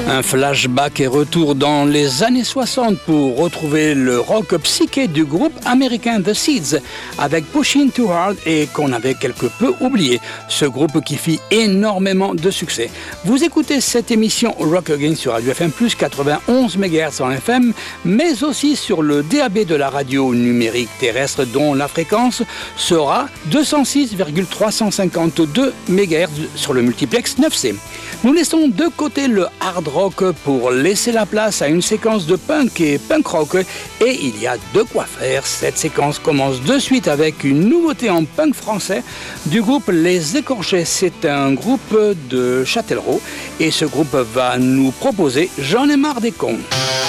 Un flashback et retour dans les années 60 pour retrouver le rock psyché du groupe américain The Seeds avec Pushing Too Hard et qu'on avait quelque peu oublié. Ce groupe qui fit énormément de succès. Vous écoutez cette émission Rock Again sur Radio FM+, 91 MHz en FM, mais aussi sur le DAB de la radio numérique terrestre dont la fréquence sera 206,352 MHz sur le multiplex 9C. Nous laissons de côté le hard rock pour laisser la place à une séquence de punk et punk rock et il y a de quoi faire. Cette séquence commence de suite avec une nouveauté en punk français du groupe Les Écorchés. C'est un groupe de Châtellerault et ce groupe va nous proposer J'en ai marre des cons.